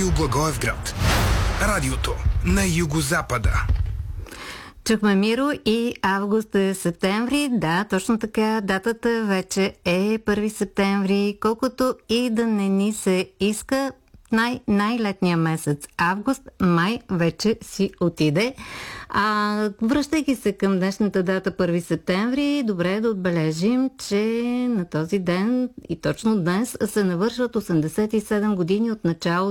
Радио Благоевград. Радиото на югозапада. Чухме Миро и август е септември. Да, точно така. Датата вече е 1 септември. Колкото и да не ни се иска, най-летния месец август, май вече си отиде. Връщайки се към днешната дата 1 септември, добре е да отбележим, че на този ден и точно днес се навършват 87 години от началото